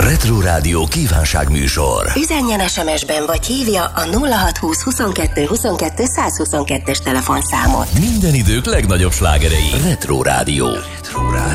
Retro Rádió kívánságműsor. Üzenjen SMS-ben vagy hívja a 0620 22 22 122-es telefonszámot. Minden idők legnagyobb slágerei. Retro Rádió. Retro Rádió.